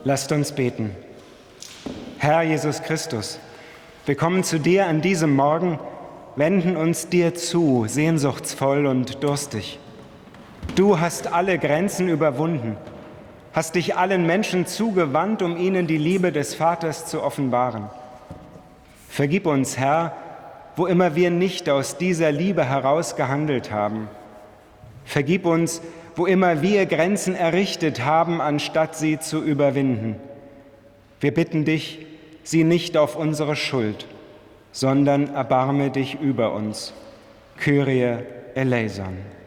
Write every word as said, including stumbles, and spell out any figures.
Lasst uns beten. Herr Jesus Christus, wir kommen zu dir an diesem Morgen, wenden uns dir zu, sehnsuchtsvoll und durstig. Du hast alle Grenzen überwunden, hast dich allen Menschen zugewandt, um ihnen die Liebe des Vaters zu offenbaren. Vergib uns, Herr, wo immer wir nicht aus dieser Liebe heraus gehandelt haben. Vergib uns, wo immer wir Grenzen errichtet haben, anstatt sie zu überwinden. Wir bitten dich, sieh nicht auf unsere Schuld, sondern erbarme dich über uns. Kyrie eleison.